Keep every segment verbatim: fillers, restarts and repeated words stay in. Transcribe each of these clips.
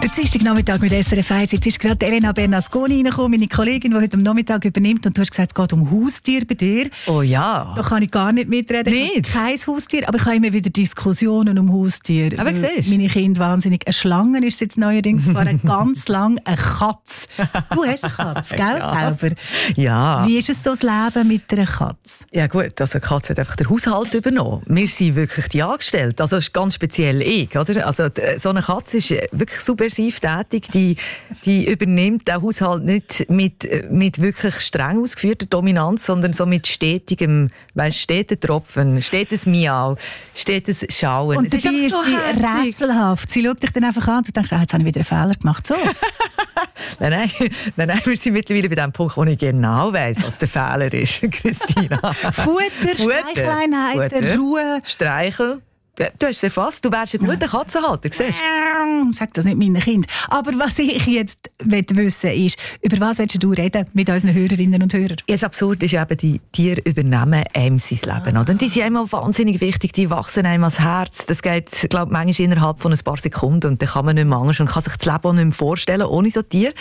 Der Dienstagnachmittag mit S R F eins. Jetzt ist gerade Elena Bernasconi reingekommen, meine Kollegin, die heute am Nachmittag übernimmt. Und du hast gesagt, es geht um Haustier bei dir. Oh ja. Da kann ich gar nicht mitreden. Nicht? Ich habe kein Haustier, aber ich habe immer wieder Diskussionen um Haustier. Aber siehst du? Meine Kinder wahnsinnig. Eine Schlange ist es jetzt neuerdings, war ganz lang eine Katze. Du hast eine Katze, gell, Ja. selber? Ja. Wie ist es so, das Leben mit einer Katze? Ja gut, also die Katze hat einfach den Haushalt übernommen. Wir sind wirklich die Angestellten. Also das ist ganz speziell ich, oder? Also so eine Katze ist wirklich subversiv tätig. Die, die übernimmt den Haushalt nicht mit, mit wirklich streng ausgeführter Dominanz, sondern so mit stetigem, weißt, steter Tropfen, stetes Miau, stetes Schauen. Und Es ist dabei ist einfach so sie herzig. rätselhaft. Sie schaut dich dann einfach an und du denkst, ah, jetzt habe ich wieder einen Fehler gemacht. So. Nein, nein, nein, nein, wir sind mittlerweile bei dem Punkt, wo ich genau weiss, was der Fehler ist, Christina. Futter, Streichleinheiten, Futter, Ruhe. Streichel. Du hast es erfasst, du wärst ein guter Katzenhalter, siehst du? Sag das nicht meinen Kindern. Aber was ich jetzt wissen will, ist, über was willst du reden mit unseren Hörerinnen und Hörern? Das Absurde ist eben, die Tiere übernehmen einem sein Leben. Oder? Und die sind einem wahnsinnig wichtig, die wachsen einem ans Herz. Das geht, glaube ich, manchmal innerhalb von ein paar Sekunden und dann kann man nicht mehr anders und kann sich das Leben auch nicht mehr vorstellen ohne so Tiere.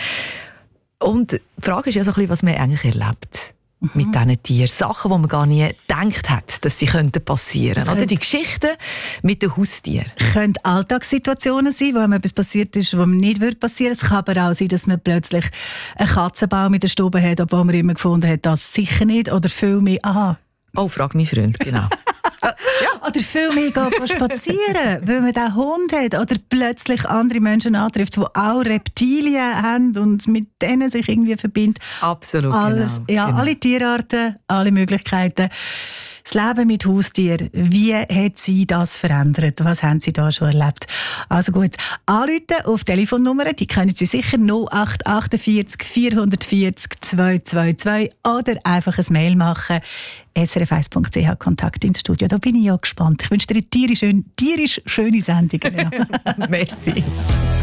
Und die Frage ist ja so ein bisschen, was man eigentlich erlebt. Mhm. Mit diesen Tieren. Sachen, die man gar nie gedacht hat, dass sie könnten passieren. Oder die Geschichten mit den Haustieren. Es können Alltagssituationen sein, wo einem etwas passiert ist, was nicht passieren würde. Es kann aber auch sein, dass man plötzlich einen Katzenbaum in der Stube hat, obwohl man immer gefunden hat, das sicher nicht. Oder viel mehr, aha. Oh, frag mich Freund, genau. Ja. Oder viel mehr gehen spazieren, weil man diesen Hund hat. Oder plötzlich andere Menschen antrifft, die auch Reptilien haben und mit denen sich irgendwie verbindet. Absolut, Alles, genau. Ja, genau. alle Tierarten, alle Möglichkeiten. Das Leben mit Haustieren, wie hat Sie das verändert? Was haben Sie da schon erlebt? Also gut, anrufen auf Telefonnummern, die können Sie sicher null acht achtundvierzig vierhundertvierzig zweihundertzweiundzwanzig oder einfach ein Mail machen. S R F eins punkt c h Kontakt ins Studio. Da bin ich ja gespannt. Ich wünsche dir eine tierisch, schön, tierisch schöne Sendung. Ja. Merci.